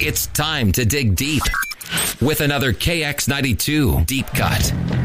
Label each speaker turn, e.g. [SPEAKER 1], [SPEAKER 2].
[SPEAKER 1] It's time to dig deep with another KX92 Deep Cut.